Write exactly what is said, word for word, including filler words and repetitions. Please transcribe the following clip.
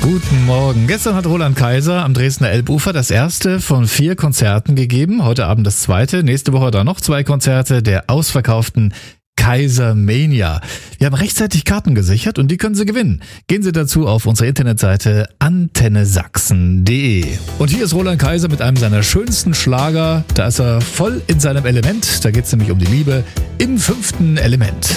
Guten Morgen. Gestern hat Roland Kaiser am Dresdner Elbufer das erste von vier Konzerten gegeben. Heute Abend das zweite. Nächste Woche dann noch zwei Konzerte der ausverkauften Kaisermania. Wir haben rechtzeitig Karten gesichert und die können Sie gewinnen. Gehen Sie dazu auf unsere Internetseite antenne sachsen punkt de. Und hier ist Roland Kaiser mit einem seiner schönsten Schlager. Da ist er voll in seinem Element. Da geht es nämlich um die Liebe im fünften Element.